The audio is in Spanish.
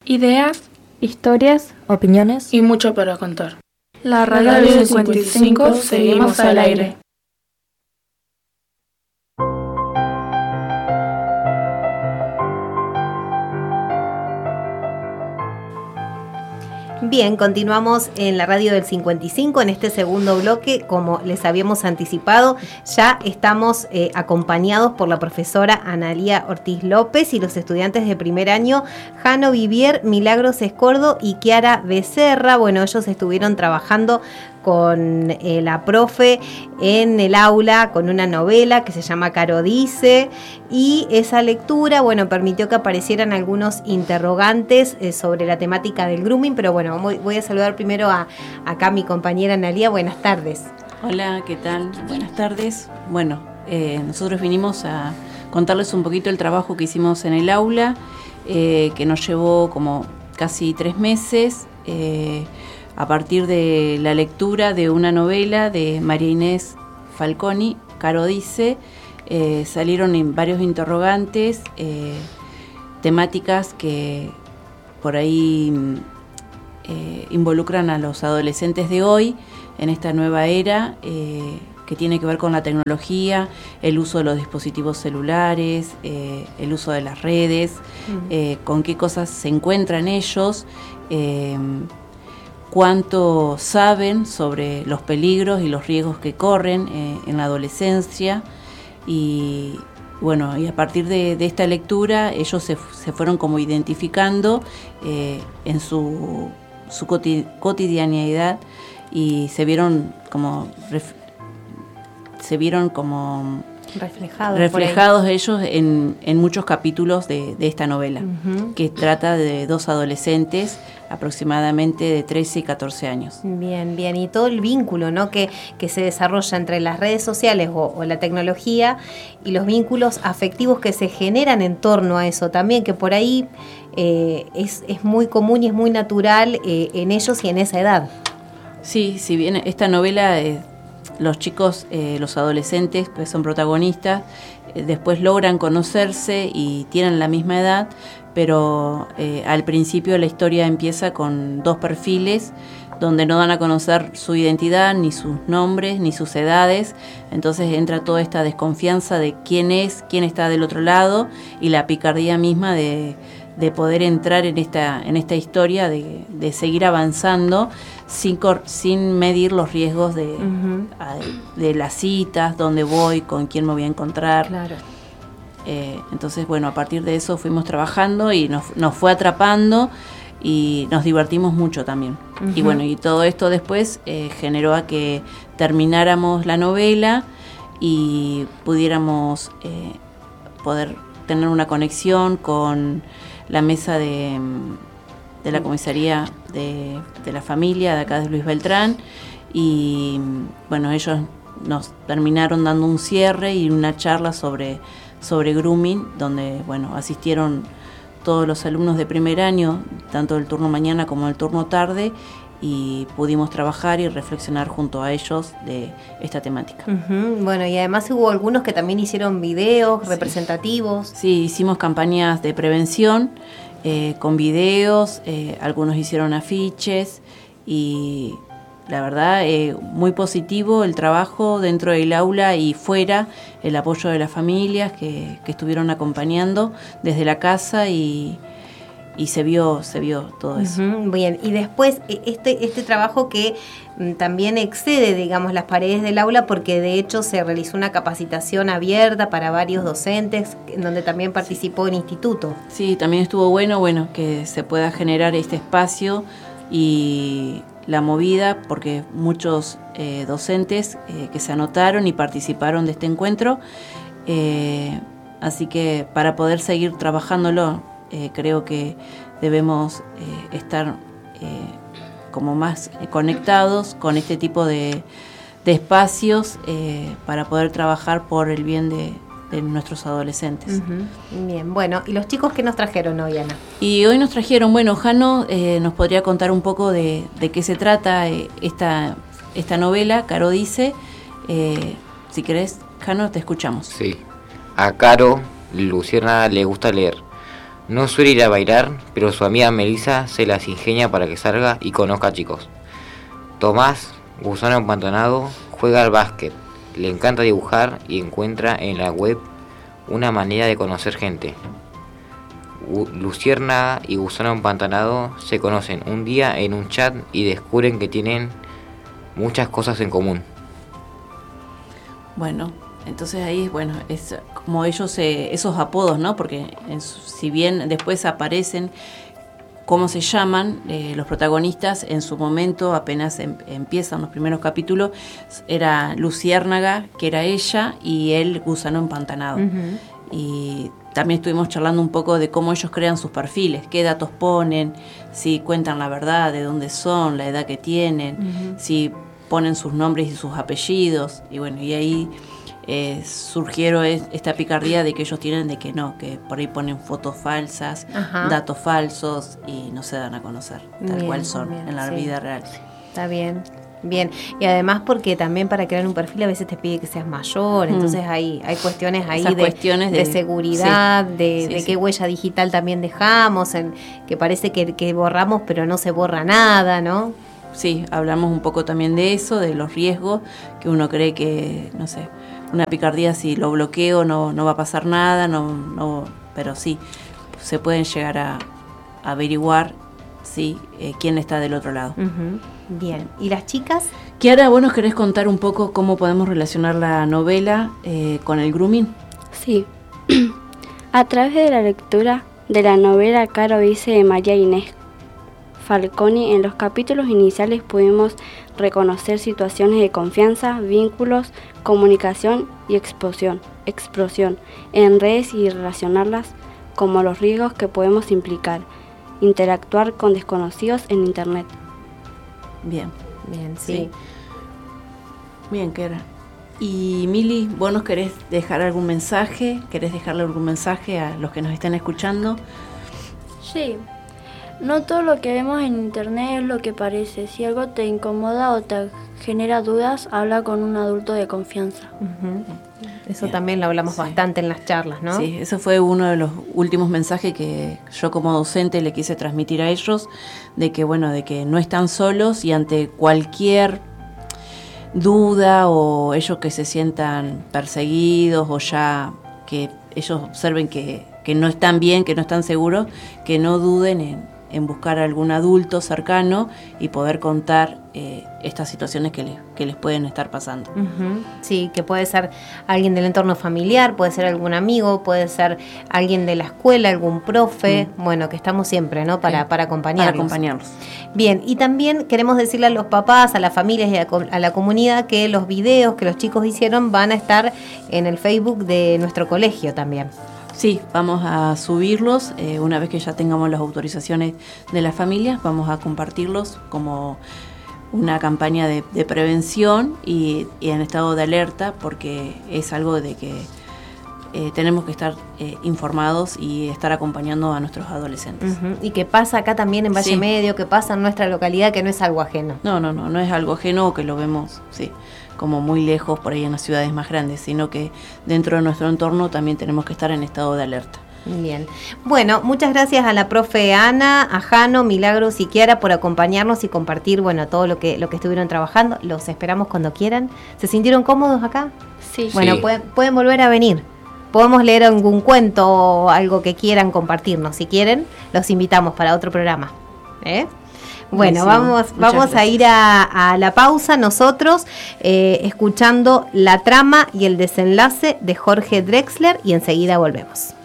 Ideas, historias, opiniones y mucho para contar. La radio del 55, seguimos al aire. Bien, continuamos en la radio del 55 en este segundo bloque. Como les habíamos anticipado, ya estamos acompañados por la profesora Analía Ortiz López y los estudiantes de primer año Jano Vivier, Milagros Escordo y Kiara Becerra. Bueno, ellos estuvieron trabajando con la profe en el aula con una novela que se llama Caro Dice, y esa lectura, bueno, permitió que aparecieran algunos interrogantes sobre la temática del grooming, pero bueno, voy a saludar primero acá a mi compañera Analía. Buenas tardes. Hola, ¿qué tal? Buenas tardes. Bueno, nosotros vinimos a contarles un poquito el trabajo que hicimos en el aula, que nos llevó como casi 3 meses, a partir de la lectura de una novela de María Inés Falconi, Caro Dice. Salieron en varios interrogantes, temáticas que por ahí involucran a los adolescentes de hoy en esta nueva era, que tiene que ver con la tecnología, el uso de los dispositivos celulares, el uso de las redes, con qué cosas se encuentran ellos, cuánto saben sobre los peligros y los riesgos que corren en la adolescencia. Y bueno, y a partir de esta lectura ellos se fueron como identificando en su cotidianidad, y se vieron como reflejados ellos en muchos capítulos de esta novela, que trata de 2 adolescentes aproximadamente de 13 y 14 años. Bien, bien, y todo el vínculo, ¿no?, que se desarrolla entre las redes sociales o la tecnología, y los vínculos afectivos que se generan en torno a eso también, que por ahí es muy común y es muy natural en ellos y en esa edad. Sí, si bien esta novela, los chicos, los adolescentes que son protagonistas, después logran conocerse y tienen la misma edad, pero al principio la historia empieza con 2 perfiles donde no dan a conocer su identidad, ni sus nombres, ni sus edades. Entonces entra toda esta desconfianza de quién es, quién está del otro lado, y la picardía misma de poder entrar en esta historia, de seguir avanzando sin medir los riesgos de las citas, dónde voy, con quién me voy a encontrar. Claro. Entonces, bueno, a partir de eso fuimos trabajando y nos fue atrapando, y nos divertimos mucho también. Y bueno, y todo esto después generó a que termináramos la novela y pudiéramos poder tener una conexión con la mesa de la comisaría de la familia de acá de Luis Beltrán, y bueno, ellos nos terminaron dando un cierre y una charla sobre grooming, donde bueno, asistieron todos los alumnos de primer año, tanto del turno mañana como del turno tarde, y pudimos trabajar y reflexionar junto a ellos de esta temática. Bueno, y además hubo algunos que también hicieron videos representativos. Sí, hicimos campañas de prevención con videos, algunos hicieron afiches, y la verdad muy positivo el trabajo dentro del aula y fuera, el apoyo de las familias que estuvieron acompañando desde la casa, y se vio todo eso. Bien, y después este trabajo que también excede, digamos, las paredes del aula, porque de hecho se realizó una capacitación abierta para varios docentes, en donde también participó el instituto. Sí, también estuvo bueno que se pueda generar este espacio y la movida, porque muchos docentes que se anotaron y participaron de este encuentro, así que para poder seguir trabajándolo, creo que debemos estar como más conectados con este tipo de espacios para poder trabajar por el bien de nuestros adolescentes. Bien, bueno, ¿y los chicos qué nos trajeron hoy, Ana? Y hoy nos trajeron, bueno, Jano nos podría contar un poco de qué se trata esta novela, Caro Dice. Si querés, Jano, te escuchamos. Sí, a Caro, Luciana le gusta leer. No suele ir a bailar, pero su amiga Melissa se las ingenia para que salga y conozca chicos. Tomás, gusano empantanado, juega al básquet, le encanta dibujar y encuentra en la web una manera de conocer gente. Luciérnaga y gusano empantanado se conocen un día en un chat y descubren que tienen muchas cosas en común. Bueno, entonces ahí, es como ellos, esos apodos, ¿no? Porque si bien después aparecen cómo se llaman los protagonistas, en su momento, apenas empiezan los primeros capítulos, era Luciérnaga, que era ella, y él, gusano empantanado. Uh-huh. Y también estuvimos charlando un poco de cómo ellos crean sus perfiles, qué datos ponen, si cuentan la verdad, de dónde son, la edad que tienen, uh-huh, si ponen sus nombres y sus apellidos, y bueno, y ahí surgieron esta picardía de que ellos tienen de que no, que por ahí ponen fotos falsas, ajá, datos falsos y no se dan a conocer tal bien, cual son bien, en la vida real. Está bien. Bien, y además porque también para crear un perfil a veces te pide que seas mayor, entonces hay cuestiones ahí de seguridad, sí, de qué huella digital también dejamos, que parece que borramos pero no se borra nada, ¿no? Sí, hablamos un poco también de eso, de los riesgos, que uno cree que, no sé, una picardía si lo bloqueo no va a pasar nada, pero sí, se pueden llegar a averiguar sí, quién está del otro lado. Uh-huh. Bien, ¿y las chicas? Kiara, ¿vos nos querés contar un poco cómo podemos relacionar la novela con el grooming? Sí, a través de la lectura de la novela Caro dice de María Inés Falconi, en los capítulos iniciales pudimos reconocer situaciones de confianza, vínculos, comunicación y explosión en redes y relacionarlas como los riesgos que podemos implicar, interactuar con desconocidos en internet. Bien, sí. Bien, Kiara. Y Mili, ¿vos nos querés dejar algún mensaje? ¿Querés dejarle algún mensaje a los que nos están escuchando? Sí. No todo lo que vemos en internet es lo que parece. Si algo te incomoda o te genera dudas, habla con un adulto de confianza. Uh-huh. Eso bien, también lo hablamos bastante en las charlas, ¿no? Sí, eso fue uno de los últimos mensajes que yo como docente le quise transmitir a ellos, de que no están solos y ante cualquier duda o ellos que se sientan perseguidos o ya que ellos observen que no están bien, que no están seguros, que no duden en buscar a algún adulto cercano y poder contar estas situaciones que les pueden estar pasando. Uh-huh. Sí, que puede ser alguien del entorno familiar, puede ser algún amigo, puede ser alguien de la escuela, algún profe, que estamos siempre, ¿no? Para acompañarlos. Bien, y también queremos decirle a los papás, a las familias y a la comunidad que los videos que los chicos hicieron van a estar en el Facebook de nuestro colegio también. Sí, vamos a subirlos, una vez que ya tengamos las autorizaciones de las familias, vamos a compartirlos como una campaña de prevención y en estado de alerta, porque es algo de que tenemos que estar informados y estar acompañando a nuestros adolescentes. Uh-huh. Y que pasa acá también en Valle Medio, que pasa en nuestra localidad, que no es algo ajeno. No es algo ajeno que lo vemos, sí, como muy lejos por ahí en las ciudades más grandes, sino que dentro de nuestro entorno también tenemos que estar en estado de alerta. Bien. Bueno, muchas gracias a la profe Ana, a Jano, Milagros y Kiara por acompañarnos y compartir, todo lo que estuvieron trabajando. Los esperamos cuando quieran. ¿Se sintieron cómodos acá? Sí. Bueno, sí. Pueden volver a venir. Podemos leer algún cuento o algo que quieran compartirnos. Si quieren, los invitamos para otro programa. Bueno, vamos a ir a la pausa nosotros, escuchando la trama y el desenlace de Jorge Drexler y enseguida volvemos.